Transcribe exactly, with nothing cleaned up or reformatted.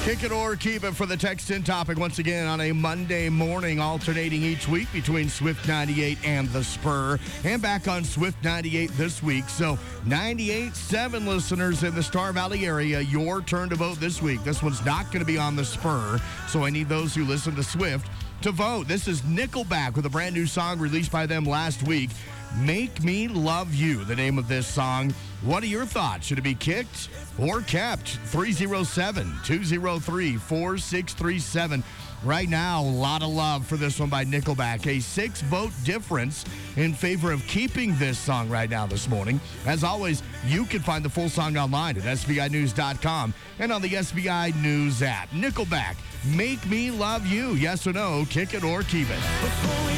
Kick it or keep it for the text in topic once again on a Monday morning, alternating each week between Swift ninety-eight and The Spur, and back on Swift ninety-eight this week. So ninety-eight point seven listeners in the Star Valley area, your turn to vote this week. This one's not going to be on The Spur, so I need those who listen to Swift to vote. This is Nickelback with a brand new song released by them last week. Make Me Love You, the name of this song. What are your thoughts? Should it be kicked or kept? three oh seven, two oh three, four six three seven. Right now, a lot of love for this one by Nickelback. A six-vote difference in favor of keeping this song right now this morning. As always, you can find the full song online at S B I news dot com and on the S B I News app. Nickelback, Make Me Love You. Yes or no, kick it or keep it.